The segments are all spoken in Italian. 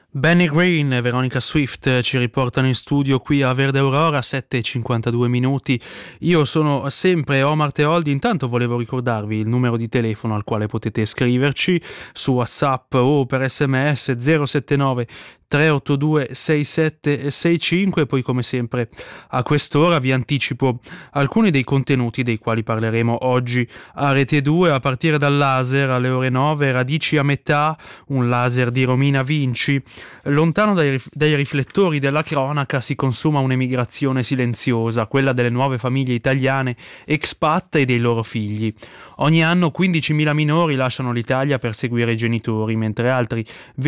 Benny Green e Veronica Swift ci riportano in studio qui a Verde Aurora, 7:52 minuti. Io sono sempre Omar Teoldi. Intanto volevo ricordarvi il numero di telefono al quale potete scriverci su WhatsApp o per SMS 079 382 6765. E poi, come sempre, a quest'ora vi anticipo alcuni dei contenuti dei quali parleremo oggi a Rete 2, a partire dal laser alle ore 9, Radici a metà, un laser di Romina Vinci. Lontano dai riflettori della cronaca si consuma un'emigrazione silenziosa, quella delle nuove famiglie italiane expat e dei loro figli. Ogni anno 15.000 minori lasciano l'Italia per seguire i genitori, mentre altri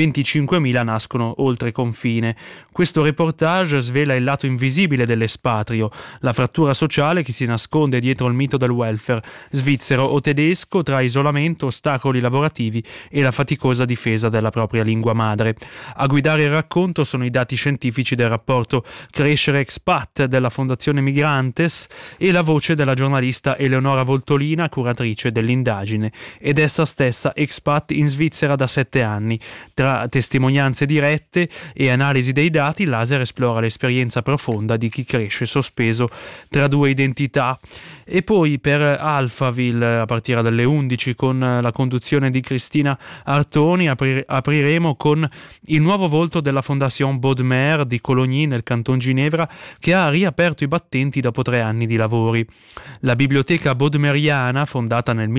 25.000 nascono oltre confine. Questo reportage svela il lato invisibile dell'espatrio, la frattura sociale che si nasconde dietro il mito del welfare svizzero o tedesco, tra isolamento, ostacoli lavorativi e la faticosa difesa della propria lingua madre. A guidare il racconto sono i dati scientifici del rapporto Crescere Expat della Fondazione Migrantes e la voce della giornalista Eleonora Voltolina, curatrice dell'indagine ed essa stessa expat in Svizzera da 7 anni. Tra testimonianze dirette e analisi dei dati, Laser esplora l'esperienza profonda di chi cresce sospeso tra due identità. E poi per Alphaville, a partire dalle 11, con la conduzione di Cristina Artoni, apriremo con il nuovo volto della Fondation Baudemer di Cologny nel Canton Ginevra, che ha riaperto i battenti dopo 3 anni di lavori. La biblioteca baudemeriana, fondata nel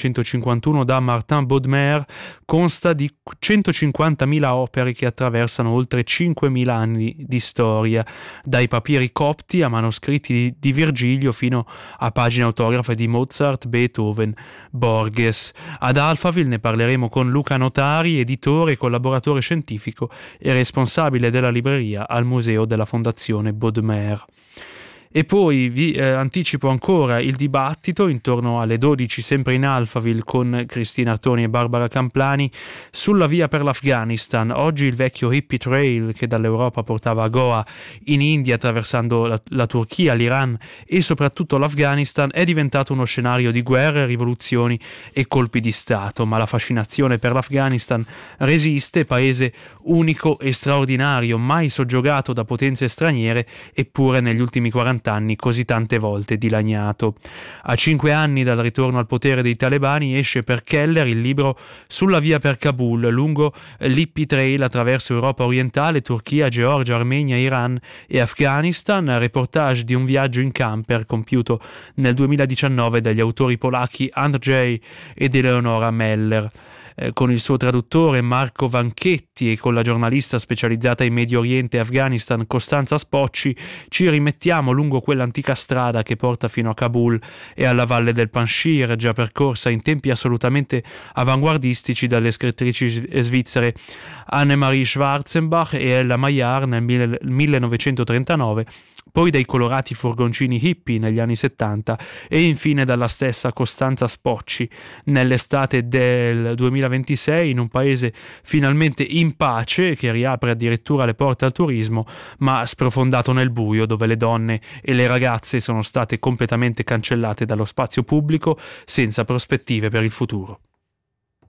1951 da Martin Baudemer, consta di 150.000 opere che attraversano oltre 5.000 anni di storia, dai papiri copti a manoscritti di Virgilio fino a pagine autografe di Mozart, Beethoven, Borges. Ad Alphaville ne parleremo con Luca Notari, editore e collaboratore scientifico e responsabile della libreria al Museo della Fondazione Baudemer. E poi vi anticipo ancora il dibattito intorno alle 12, sempre in Alphaville, con Cristina Artoni e Barbara Camplani, sulla via per l'Afghanistan. Oggi il vecchio hippie trail che dall'Europa portava a Goa in India, attraversando la Turchia, l'Iran e soprattutto l'Afghanistan, è diventato uno scenario di guerre, rivoluzioni e colpi di Stato. Ma la fascinazione per l'Afghanistan resiste, paese unico e straordinario, mai soggiogato da potenze straniere, eppure negli ultimi 40 anni così tante volte dilaniato. A 5 anni dal ritorno al potere dei talebani esce per Keller il libro Sulla via per Kabul, lungo l'Hippie Trail attraverso Europa orientale, Turchia, Georgia, Armenia, Iran e Afghanistan, reportage di un viaggio in camper compiuto nel 2019 dagli autori polacchi Andrzej ed Eleonora Meller. Con il suo traduttore Marco Vanchetti e con la giornalista specializzata in Medio Oriente e Afghanistan Costanza Spocci ci rimettiamo lungo quell'antica strada che porta fino a Kabul e alla valle del Panjshir, già percorsa in tempi assolutamente avanguardistici dalle scrittrici svizzere Annemarie Schwarzenbach e Ella Maillard nel 1939, poi dai colorati furgoncini hippie negli anni 70 e infine dalla stessa Costanza Spocci nell'estate del 2026, in un paese finalmente in pace, che riapre addirittura le porte al turismo, ma sprofondato nel buio, dove le donne e le ragazze sono state completamente cancellate dallo spazio pubblico, senza prospettive per il futuro.